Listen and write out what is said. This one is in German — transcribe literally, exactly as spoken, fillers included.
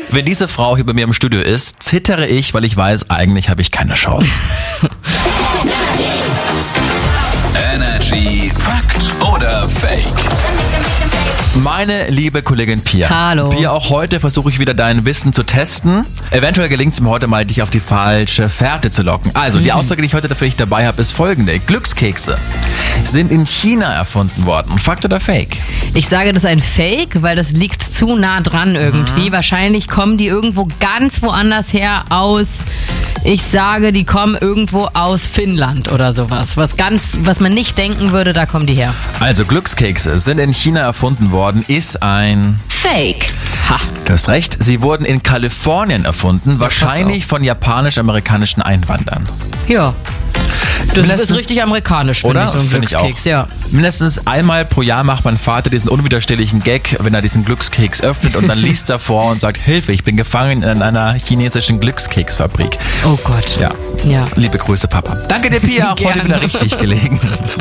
Wenn diese Frau hier bei mir im Studio ist, zittere ich, weil ich weiß, eigentlich habe ich keine Chance. Energy Fakt oder Fake? Meine liebe Kollegin Pia. Hallo. Pia, auch heute versuche ich wieder dein Wissen zu testen. Eventuell gelingt es mir heute mal, dich auf die falsche Fährte zu locken. Also, mhm. die Aussage, die ich heute für dich dabei habe, ist folgende. Glückskekse sind in China erfunden worden. Fakt oder Fake? Ich sage, das ist ein Fake, weil das liegt zu nah dran irgendwie. Mhm. Wahrscheinlich kommen die irgendwo ganz woanders her aus... Ich sage, die kommen irgendwo aus Finnland oder sowas. Was ganz, was man nicht denken würde, da kommen die her. Also Glückskekse sind in China erfunden worden, ist ein... Fake. Ha. Du hast recht, sie wurden in Kalifornien erfunden, ja, wahrscheinlich von japanisch-amerikanischen Einwanderern. Ja. Das ist richtig amerikanisch, finde ich, so ein Find Glückskeks, ja. Mindestens einmal pro Jahr macht mein Vater diesen unwiderstehlichen Gag, wenn er diesen Glückskeks öffnet und dann liest er vor und sagt, Hilfe, ich bin gefangen in einer chinesischen Glückskeksfabrik. Oh Gott. Ja. Ja. Liebe Grüße, Papa. Danke dir, Pia, auch heute wieder richtig gelegen.